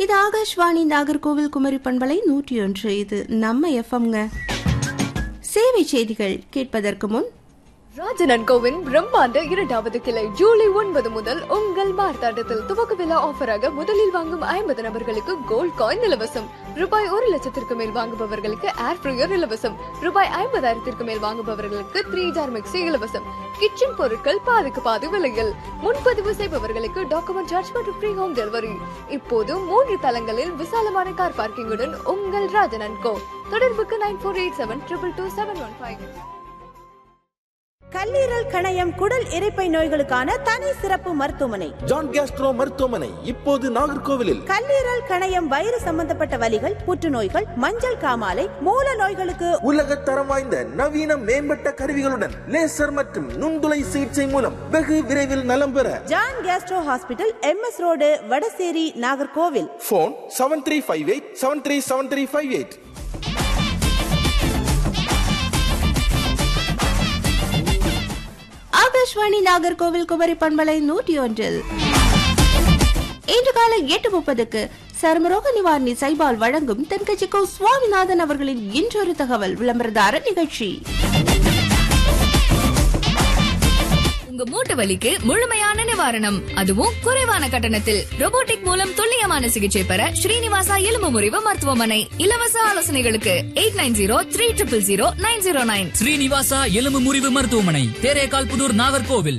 இது ஆகாஷ்வாணி நாகர்கோவில் குமரி பண்பலை 101. இது நம்ம எஃப்எம்ங்க. சேவை செய்திகள் கேட்பதற்கு முன் ராஜன் கோவின் பிரம்மாண்ட 2வது கிளை ஜூலை 9 முதல் உங்கள் மார்த்தாண்டத்தில் துவக்க விழா ஆஃபராக முதலில் வாங்கும் 50 நபர்களுக்கு கோல்ட் காயின் இலவசம். ரூபாய் 1,00,000 மேல் வாங்குபவர்களுக்கு ஏர் ஃப்ரையர் இலவசம். ரூபாய் 50,000 மேல் வாங்குபவர்களுக்கு 3 ஜார் மிக்சி இலவசம். கிச்சன் பொருட்கள் பாதிக்கு பாதி விலையில். முன்பதிவு செய்பவர்களுக்கு டாக்குமெண்ட் சார்ஜ் மற்றும் ஃப்ரீ ஹோம் டெலிவரி. இப்போது 3 தளங்களில் விசாலமான கார் பார்க்கிங்குடன் உங்கள் ராஜன் கோ. தொடர்புக்கு 9487222715. கல்லீரல், கணையம், குடல் இரைப்பை நோய்களுக்கான தனி சிறப்பு மருத்துவமனை ஜான் கேஸ்ட்ரோ மருத்துவமனை இப்போது நாகர்கோவிலில். கல்லீரல், கணையம், வயிறு சம்பந்தப்பட்ட வலிகள், புற்றுநோய்கள், மஞ்சள் காமாலை, மூல நோய்களுக்கு உலக தரம் வாய்ந்த நவீன மேம்பட்ட கருவிகளுடன் லேசர் மற்றும் நுண்துளை சிகிச்சை மூலம் வெகு விரைவில் நலம் பெற John Castro hospital, MS road, Vadasery, Nagercoil. Phone 7358737358. Akashvani Nagercoil Kumari பண்பலை 101. இன்று காலை 8:30 சர்மரோக நிவாரணி சைபால் வழங்கும் தென்கட்சிக்கோ சுவாமிநாதன் அவர்களின் இன்றொரு தகவல் விளம்பரதார நிகழ்ச்சி. உங்க மூட்டு வலிக்கு முழுமையான நிவாரணம், அதுவும் குறைவான கட்டணத்தில். ரோபோட்டிக் மூலம் துல்லியமான சிகிச்சை பெற ஸ்ரீனிவாசா எலும்பு முறிவு மருத்துவமனை. இலவச ஆலோசனைகளுக்கு 8903000909. ஸ்ரீனிவாசா எலும்பு முறிவு மருத்துவமனை, தேரேகால் புதூர், நாகர்கோவில்.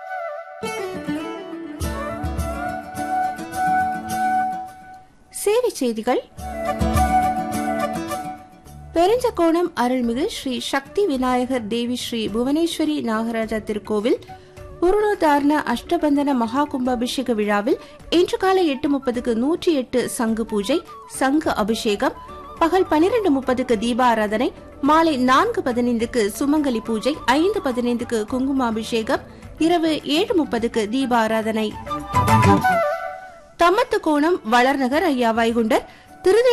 சேவை செய்திகள். பெருஞ்சக்கோணம் அருள்மிகு ஸ்ரீ சக்தி விநாயகர் தேவி ஸ்ரீ புவனேஸ்வரி நாகராஜா திருக்கோவில் புருணோதாரண அஷ்டபந்தன மகா கும்பாபிஷேக விழாவில் இன்று காலை 8:30 108 சங்கு பூஜை, சங்கு அபிஷேகம். பகல் 12:30 தீபாராதனை. மாலை 4:15 சுமங்கலி பூஜை, 5:15 குங்குமாபிஷேகம். இரவு 7:30 தீபாராதனை. தம்மத்துக்கோணம் வளர்நகர் ஐயா வைகுண்டர் திரு